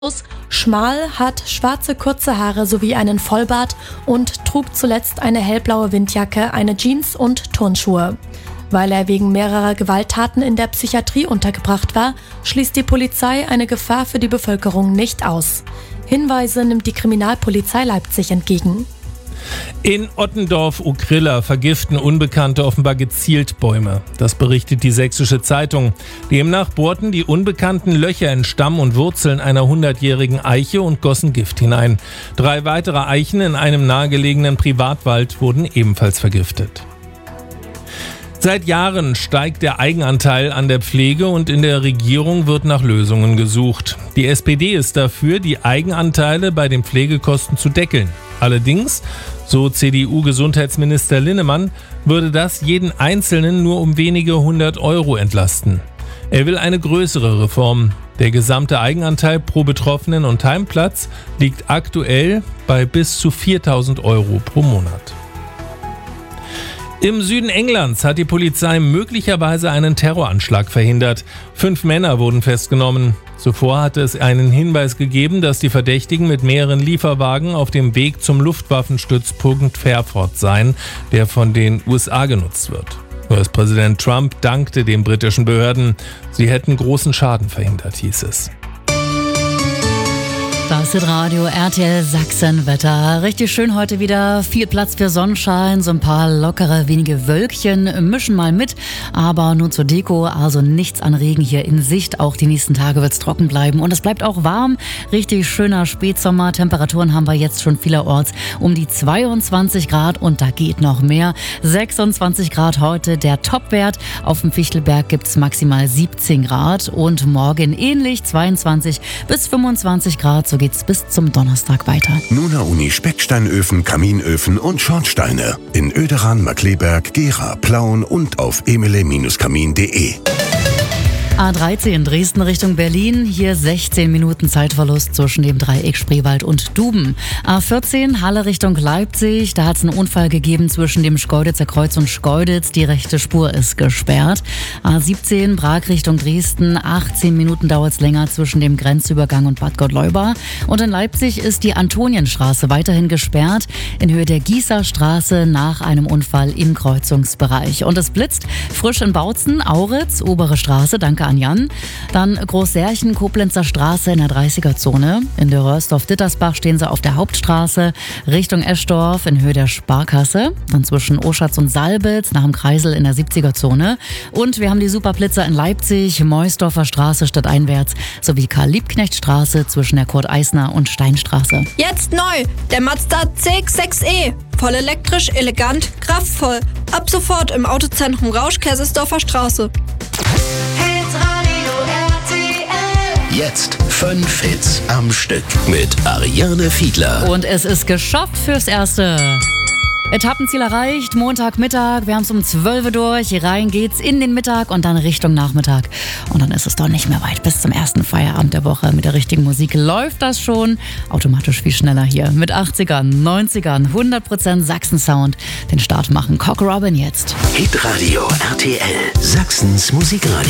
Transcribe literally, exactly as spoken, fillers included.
Schmal, hat schwarze kurze Haare sowie einen Vollbart und trug zuletzt eine hellblaue Windjacke, eine Jeans und Turnschuhe. Weil er wegen mehrerer Gewalttaten in der Psychiatrie untergebracht war, schließt die Polizei eine Gefahr für die Bevölkerung nicht aus. Hinweise nimmt die Kriminalpolizei Leipzig entgegen. In Ottendorf-Ukrilla vergiften Unbekannte offenbar gezielt Bäume. Das berichtet die Sächsische Zeitung. Demnach bohrten die Unbekannten Löcher in Stamm und Wurzeln einer hundertjährigen Eiche und gossen Gift hinein. Drei weitere Eichen in einem nahegelegenen Privatwald wurden ebenfalls vergiftet. Seit Jahren steigt der Eigenanteil an der Pflege und in der Regierung wird nach Lösungen gesucht. Die S P D ist dafür, die Eigenanteile bei den Pflegekosten zu deckeln. Allerdings, so C D U-Gesundheitsminister Linnemann, würde das jeden Einzelnen nur um wenige hundert Euro entlasten. Er will eine größere Reform. Der gesamte Eigenanteil pro Betroffenen und Heimplatz liegt aktuell bei bis zu viertausend Euro pro Monat. Im Süden Englands hat die Polizei möglicherweise einen Terroranschlag verhindert. Fünf Männer wurden festgenommen. Zuvor hatte es einen Hinweis gegeben, dass die Verdächtigen mit mehreren Lieferwagen auf dem Weg zum Luftwaffenstützpunkt Fairford seien, der von den U S A genutzt wird. U S-Präsident Trump dankte den britischen Behörden. Sie hätten großen Schaden verhindert, hieß es. Das ist Radio R T L Sachsen-Wetter. Richtig schön heute wieder. Viel Platz für Sonnenschein, so ein paar lockere, wenige Wölkchen mischen mal mit. Aber nur zur Deko, also nichts an Regen hier in Sicht. Auch die nächsten Tage wird es trocken bleiben. Und es bleibt auch warm. Richtig schöner Spätsommer. Temperaturen haben wir jetzt schon vielerorts um die zweiundzwanzig Grad. Und da geht noch mehr. sechsundzwanzig Grad heute der Topwert. Auf dem Fichtelberg gibt es maximal siebzehn Grad. Und morgen ähnlich zweiundzwanzig bis fünfundzwanzig Grad. So geht's bis zum Donnerstag weiter. Nuna Uni Specksteinöfen, Kaminöfen und Schornsteine. In Oederan, Markleberg, Gera, Plauen und auf emele Kamin punkt de. A dreizehn Dresden Richtung Berlin, hier sechzehn Minuten Zeitverlust zwischen dem Dreieck Spreewald und Duben. A vierzehn Halle Richtung Leipzig, da hat es einen Unfall gegeben zwischen dem Schkeuditzer Kreuz und Schkeuditz, die rechte Spur ist gesperrt. A siebzehn Prag Richtung Dresden, achtzehn Minuten dauert es länger zwischen dem Grenzübergang und Bad Gottleuba. Und in Leipzig ist die Antonienstraße weiterhin gesperrt, in Höhe der Gießer Straße nach einem Unfall im Kreuzungsbereich. Und es blitzt frisch in Bautzen, Auritz, obere Straße, danke an Jan. Dann Großsärchen, Koblenzer Straße in der dreißiger-Zone. In der Röhrsdorf-Dittersbach stehen sie auf der Hauptstraße Richtung Eschdorf in Höhe der Sparkasse. Dann zwischen Oschatz und Salbitz nach dem Kreisel in der siebziger-Zone. Und wir haben die Superblitzer in Leipzig, Meusdorfer Straße stadteinwärts sowie Karl-Liebknecht-Straße zwischen der Kurt-Eisner und Steinstraße. Jetzt neu, der Mazda C X sechs E. Voll elektrisch, elegant, kraftvoll. Ab sofort im Autozentrum Rausch, Kaisersdorfer Straße. Jetzt fünf Hits am Stück mit Ariane Fiedler. Und es ist geschafft fürs Erste. Etappenziel erreicht, Montagmittag, wir haben es um zwölf Uhr durch, rein geht's in den Mittag und dann Richtung Nachmittag. Und dann ist es doch nicht mehr weit bis zum ersten Feierabend der Woche. Mit der richtigen Musik läuft das schon automatisch viel schneller hier. Mit achtzigern, neunzigern, hundert Prozent Sachsen-Sound. Den Start machen Cock Robin jetzt. Hitradio R T L, Sachsens Musikradio.